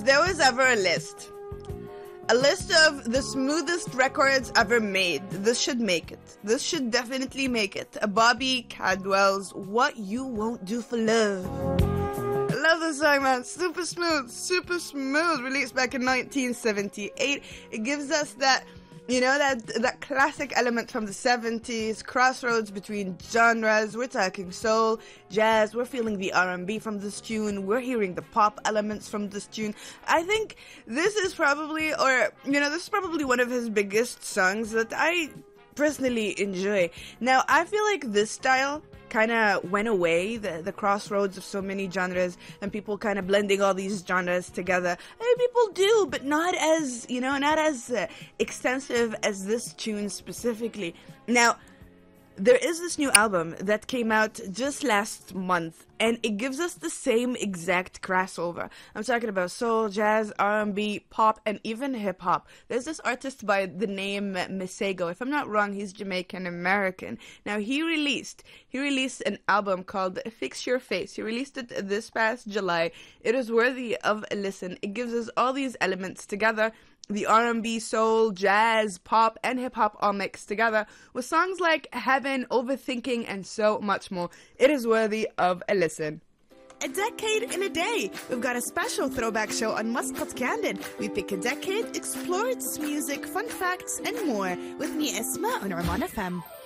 there was ever a list of the smoothest records ever made, this should make it. This should definitely make it. Bobby Caldwell's What You Won't Do for Love. I love this song, man. Super smooth. Released back in 1978. It gives us that, you know, that classic element from the 70s, crossroads between genres. We're talking soul, jazz, we're feeling the R&B from this tune, we're hearing the pop elements from this tune. I think this is probably one of his biggest songs that I personally enjoy. Now, I feel like this style kind of went away, the crossroads of so many genres, and people kind of blending all these genres together. I mean, people do, but not as extensive as this tune specifically. Now, there is this new album that came out just last month, and it gives us the same exact crossover. I'm talking about soul, jazz, R&B, pop, and even hip-hop. There's this artist by the name Masego. If I'm not wrong, he's Jamaican-American. Now, he released an album called Fix Your Face. He released it this past July. It is worthy of a listen. It gives us all these elements together. The R&B, soul, jazz, pop, and hip-hop all mixed together with songs like Heaven, Overthinking, and so much more. It is worthy of a listen. A decade in a day. We've got a special throwback show on Muscat Candid. We pick a decade, explore its music, fun facts, and more with me, Esma, on Oman FM.